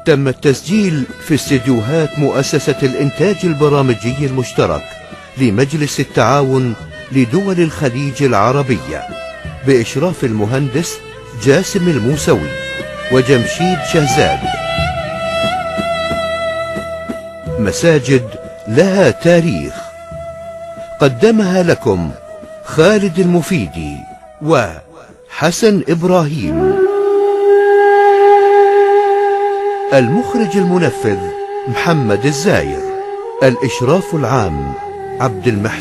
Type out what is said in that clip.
تم التسجيل في استديوهات مؤسسة الإنتاج البرامجي المشترك لمجلس التعاون لدول الخليج العربية بإشراف المهندس جاسم الموسوي وجمشيد شهزاد. مساجد لها تاريخ، قدمها لكم خالد المفيدي وحسن إبراهيم. المخرج المنفذ محمد الزاير. الإشراف العام عبد المحسن.